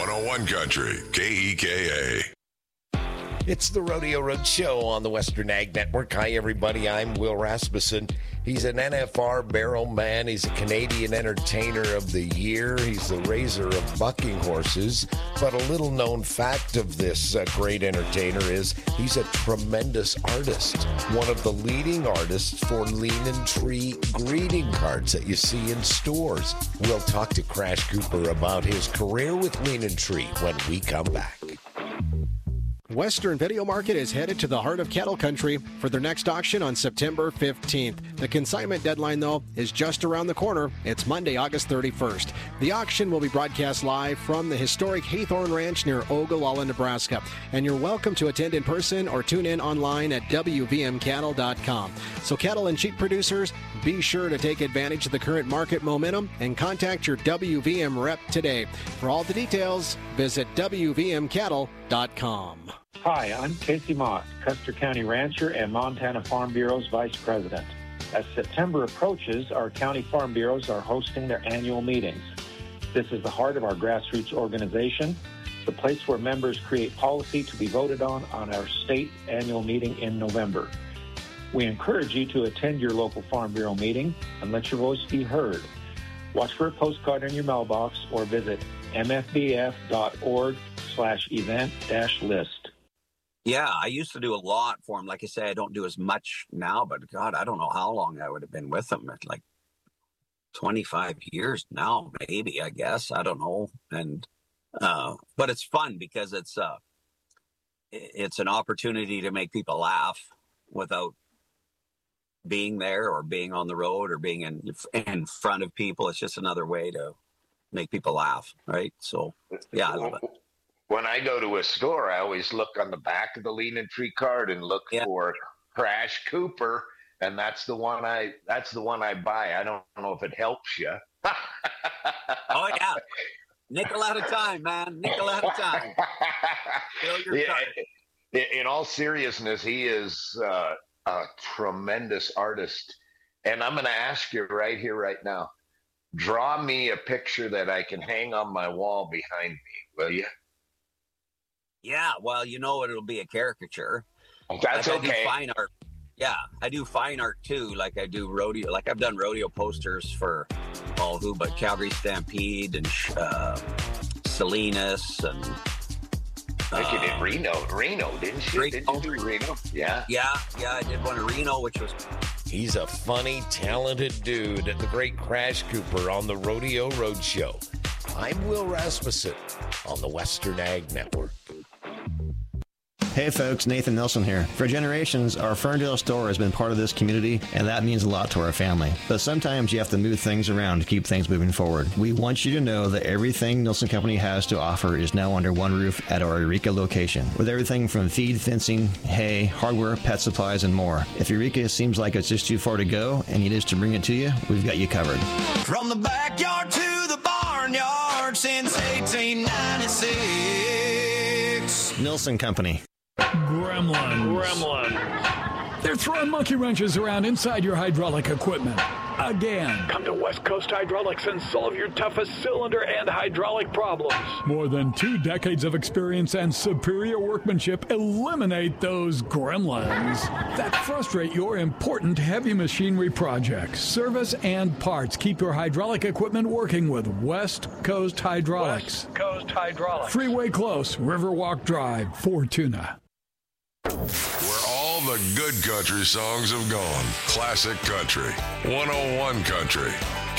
101 Country, KEKA. It's the Rodeo Road Show on the Western Ag Network. Hi, everybody. I'm Will Rasmussen. He's an NFR barrel man. He's a Canadian Entertainer of the Year. He's the raiser of bucking horses. But a little known fact of this great entertainer is he's a tremendous artist. One of the leading artists for Lean and Tree greeting cards that you see in stores. We'll talk to Crash Cooper about his career with Lean and Tree when we come back. Western Video Market is headed to the heart of cattle country for their next auction on September 15th. The consignment deadline, though, is just around the corner. It's Monday, August 31st. The auction will be broadcast live from the historic Haythorne Ranch near Ogallala, Nebraska. And you're welcome to attend in person or tune in online at WVMCattle.com. So cattle and sheep producers, be sure to take advantage of the current market momentum and contact your WVM rep today. For all the details, visit WVMCattle.com. Hi, I'm Casey Moss, Custer County Rancher and Montana Farm Bureau's Vice President. As September approaches, our county farm bureaus are hosting their annual meetings. This is the heart of our grassroots organization, the place where members create policy to be voted on our state annual meeting in November. We encourage you to attend your local Farm Bureau meeting and let your voice be heard. Watch for a postcard in your mailbox or visit mfbf.org/event-list. Yeah, I used to do a lot for them. Like I say, I don't do as much now, but God, I don't know how long I would have been with them. Like 25 years now, maybe, I guess. I don't know. And, but it's fun because it's an opportunity to make people laugh without being there or being on the road or being in front of people. It's just another way to make people laugh, right? So, yeah, I love it. When I go to a store, I always look on the back of the Lean and Tree card and look for Crash Cooper, and that's the one I buy. I don't know if it helps you. Oh yeah, nickel at a time, man. Nickel at a time. Fill your card. In all seriousness, he is a tremendous artist, and I'm going to ask you right here, right now. Draw me a picture that I can hang on my wall behind me, will you? Yeah, well, it'll be a caricature. That's okay. I do fine art. Yeah, I do fine art too. Like I do rodeo. Like I've done rodeo posters for but Calgary Stampede and Salinas and. I think you did Reno, didn't you? Didn't you do Reno? Yeah. Yeah, I did one in Reno, which was. He's a funny, talented dude. The great Crash Cooper on the Rodeo Road Show. I'm Will Rasmussen on the Western Ag Network. Hey folks, Nathan Nelson here. For generations, our Ferndale store has been part of this community, and that means a lot to our family. But sometimes you have to move things around to keep things moving forward. We want you to know that everything Nelson Company has to offer is now under one roof at our Eureka location, with everything from feed, fencing, hay, hardware, pet supplies, and more. If Eureka seems like it's just too far to go and you need us to bring it to you, we've got you covered. From the backyard to the barnyard since 1896. Nelson Company. Gremlins. They're throwing monkey wrenches around inside your hydraulic equipment. Again. Come to West Coast Hydraulics and solve your toughest cylinder and hydraulic problems. More than 2 decades of experience and superior workmanship eliminate those gremlins that frustrate your important heavy machinery projects. Service and parts keep your hydraulic equipment working with West Coast Hydraulics. West Coast Hydraulics. Freeway Close, Riverwalk Drive, Fortuna. Where all the good country songs have gone. Classic Country. 101 Country.